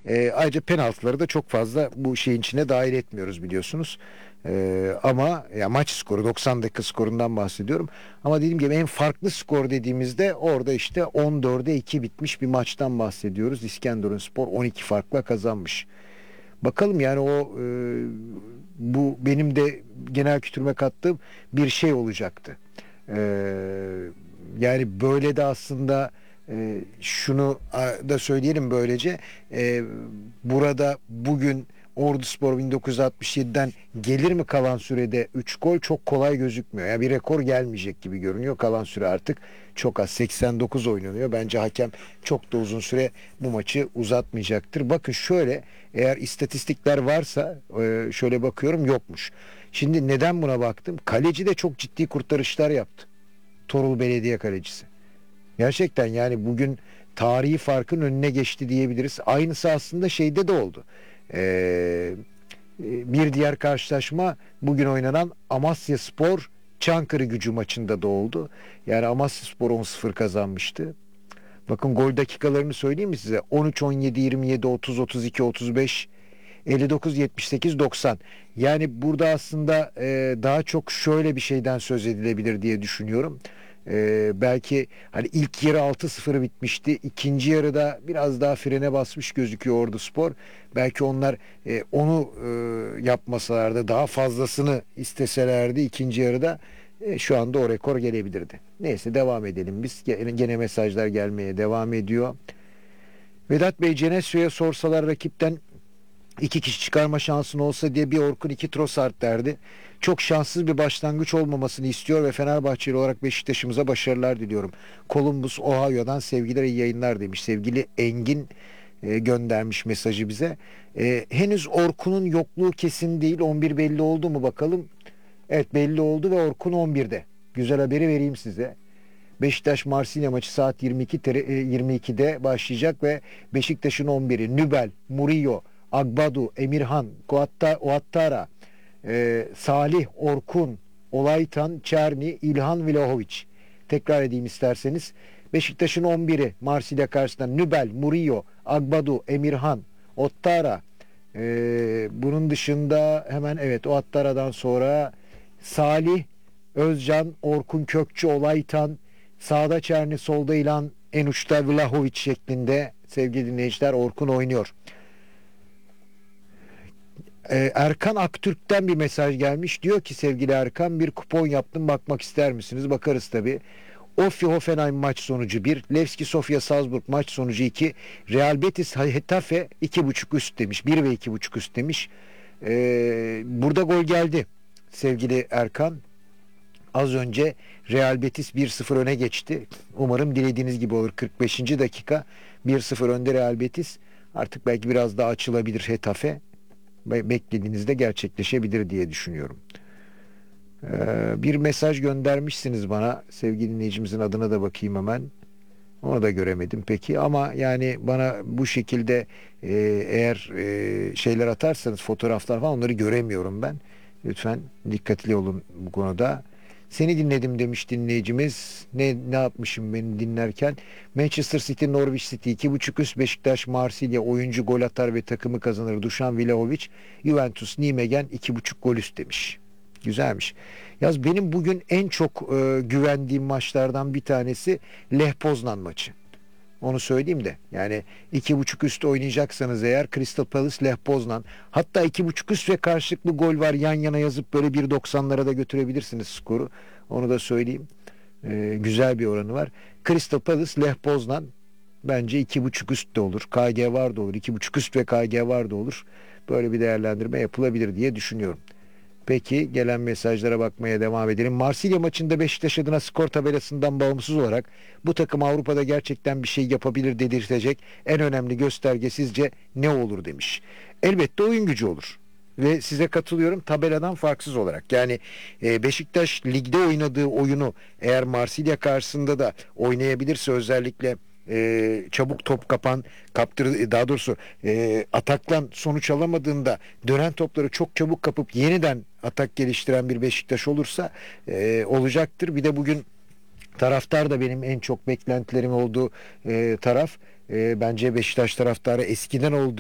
Ayrıca penaltıları da çok fazla bu şeyin içine dahil etmiyoruz biliyorsunuz. Ama ya maç skoru 90 dakika skorundan bahsediyorum. Ama dediğim gibi en farklı skor dediğimizde orada işte 14'e 2 bitmiş bir maçtan bahsediyoruz. İskenderunspor 12 farkla kazanmış. Bakalım yani bu benim de genel kültürüme kattığım bir şey olacaktı. Yani böyle de aslında şunu da söyleyelim böylece, burada bugün Orduspor 1967'den gelir mi kalan sürede 3 gol çok kolay gözükmüyor. Yani bir rekor gelmeyecek gibi görünüyor. Kalan süre artık çok az. 89 oynanıyor. Bence hakem çok da uzun süre bu maçı uzatmayacaktır. Bakın şöyle, eğer istatistikler varsa şöyle bakıyorum, yokmuş. Şimdi neden buna baktım? Kaleci de çok ciddi kurtarışlar yaptı. Torul Belediye kalecisi. Gerçekten yani bugün tarihi farkın önüne geçti diyebiliriz. Aynısı aslında şeyde de oldu. Bir diğer karşılaşma bugün oynanan Amasyaspor Çankırıgücü maçında da oldu. Yani Amasyaspor 10-0 kazanmıştı. Bakın gol dakikalarını söyleyeyim mi size? 13, 17, 27, 30, 32, 35, 59, 78, 90. Yani burada aslında daha çok şöyle bir şeyden söz edilebilir diye düşünüyorum. Belki hani ilk yarı 6-0 bitmişti. İkinci yarıda biraz daha frene basmış gözüküyor Orduspor. Belki onlar onu yapmasalardı, daha fazlasını isteselerdi ikinci yarıda, şu anda o rekor gelebilirdi. Neyse, devam edelim biz. Gene mesajlar gelmeye devam ediyor. Vedat Bey, Cenesyo'ya sorsalar rakipten iki kişi çıkarma şansın olsa diye, bir Orkun iki Trossard derdi. Çok şanssız bir başlangıç olmamasını istiyor ve Fenerbahçeli olarak Beşiktaş'ımıza başarılar diliyorum. Columbus, Ohio'dan sevgiler, iyi yayınlar demiş. Sevgili Engin göndermiş mesajı bize. Henüz Orkun'un yokluğu kesin değil. 11 belli oldu mu bakalım? Evet, belli oldu ve Orkun 11'de. Güzel haberi vereyim size. Beşiktaş Marsilya maçı saat 22'de başlayacak ve Beşiktaş'ın 11'i Nübel, Murillo, Agbadu, Emirhan, Ouattara, Salih, Orkun, Olaytan, Çerni, İlhan Vlahovic. Tekrar edeyim isterseniz. Beşiktaş'ın 11'i Marsilya karşısında Nübel, Murillo, Agbadu, Emirhan, Ouattara. Bunun dışında hemen, evet, Ouattara'dan sonra Salih, Özcan, Orkun Kökçü, Olaytan, sağda Çerni, solda İlhan, en uçta Vlahovic şeklinde sevgili dinleyiciler Orkun oynuyor. Erkan Aktürk'ten bir mesaj gelmiş. Diyor ki sevgili Erkan, bir kupon yaptım, bakmak ister misiniz? Bakarız tabi. Offi Hoffenheim maç sonucu 1, Levski Sofia Salzburg maç sonucu 2, Real Betis Hetafe 2.5 üst demiş. 1 ve 2.5 üst demiş. Burada gol geldi sevgili Erkan. Az önce Real Betis 1-0 öne geçti. Umarım dilediğiniz gibi olur. 45. dakika 1-0 önde Real Betis. Artık belki biraz daha açılabilir Hetafe. Beklediğinizde gerçekleşebilir diye düşünüyorum. Bir mesaj göndermişsiniz bana. Sevgili dinleyicimizin adına da bakayım hemen. Onu da göremedim peki, ama yani bana bu şekilde eğer şeyler atarsanız, fotoğraflar falan, onları göremiyorum ben. Lütfen dikkatli olun bu konuda. Seni dinledim demiş dinleyicimiz. Ne yapmışım beni dinlerken? Manchester City Norwich City 2.5 üst, Beşiktaş Marsilya oyuncu gol atar ve takımı kazanır Dušan Vlahovic, Juventus Nijmegen 2.5 gol üst demiş. Güzelmiş. Yaz, benim bugün en çok güvendiğim maçlardan bir tanesi Lech Poznan maçı. Onu söyleyeyim de. Yani 2.5 üst oynayacaksanız eğer, Crystal Palace Lech Poznan. Hatta 2.5 üst ve karşılıklı gol var, yan yana yazıp böyle 1.90'lara da götürebilirsiniz skoru. Onu da söyleyeyim. Güzel bir oranı var. Crystal Palace Lech Poznan bence 2.5 üst de olur. KG var da olur. 2.5 üst ve KG var da olur. Böyle bir değerlendirme yapılabilir diye düşünüyorum. Peki, gelen mesajlara bakmaya devam edelim. Marsilya maçında Beşiktaş adına skor tabelasından bağımsız olarak bu takım Avrupa'da gerçekten bir şey yapabilir dedirtecek en önemli gösterge sizce ne olur demiş. Elbette oyun gücü olur. Ve size katılıyorum, tabeladan farksız olarak. Yani Beşiktaş ligde oynadığı oyunu eğer Marsilya karşısında da oynayabilirse, özellikle çabuk top daha doğrusu ataklan sonuç alamadığında dönen topları çok çabuk kapıp yeniden atak geliştiren bir Beşiktaş olursa olacaktır. Bir de bugün taraftar da benim en çok beklentilerim olduğu taraf. Bence Beşiktaş taraftarı eskiden olduğu